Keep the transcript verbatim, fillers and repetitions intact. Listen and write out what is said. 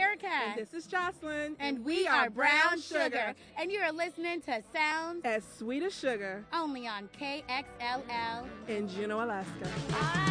Erica. And this is Jocelyn. And we, we are Brown Sugar. Sugar. And you're listening to Sounds as Sweet as Sugar. Only on K X L L. In Juneau, Alaska.